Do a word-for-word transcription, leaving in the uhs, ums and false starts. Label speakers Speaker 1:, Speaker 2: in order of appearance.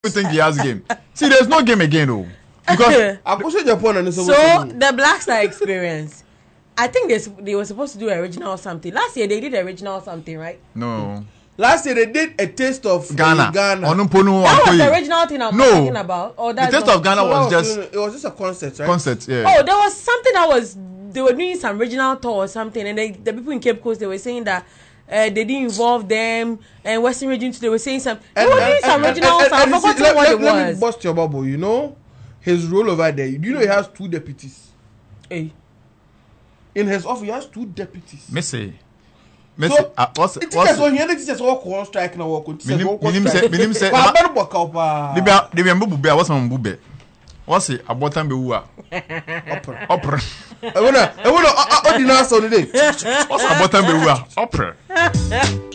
Speaker 1: think he has game. See, there's no game again, though. Because
Speaker 2: so the Black Star experience, I think they they were supposed to do original something. Last year they did original something, right?
Speaker 1: No.
Speaker 3: Last year they did a taste of
Speaker 1: Ghana.
Speaker 3: Uh, Ghana.
Speaker 2: That was the original thing I'm
Speaker 1: no.
Speaker 2: talking about. Or
Speaker 1: the taste of Ghana
Speaker 3: so
Speaker 1: was,
Speaker 3: was
Speaker 1: just
Speaker 3: it was just a concert, right?
Speaker 1: Concert, yeah.
Speaker 2: Oh, there was something that was they were doing some original tour or something, and they, the people in Cape Coast they were saying that uh, they didn't involve them, and Western Region they were saying some. They
Speaker 3: And,
Speaker 2: were
Speaker 3: and,
Speaker 2: doing some
Speaker 3: and,
Speaker 2: original
Speaker 3: and,
Speaker 2: stuff.
Speaker 3: and,
Speaker 2: I
Speaker 3: and,
Speaker 2: forgot
Speaker 3: let,
Speaker 2: what
Speaker 3: let,
Speaker 2: it
Speaker 3: let
Speaker 2: was.
Speaker 3: me bust your bubble. You know his role over there. Do you know he has two deputies?
Speaker 2: Hey.
Speaker 3: In his office, he has two deputies.
Speaker 1: Missy. Missy.
Speaker 3: So,
Speaker 1: uh, what's
Speaker 3: it
Speaker 1: what's
Speaker 3: is on here. It is all on strike now. Walk on
Speaker 1: Minim minim
Speaker 3: strike.
Speaker 1: say minim say.
Speaker 3: But I better work out. Pa.
Speaker 1: They be they be mbu be. What's my mbu be? What's it? Abotan be wua.
Speaker 3: Opera.
Speaker 1: Opera.
Speaker 3: I wanna. I wanna. I wanna. Ordinary Sunday.
Speaker 1: What's abotan be wua? Opera.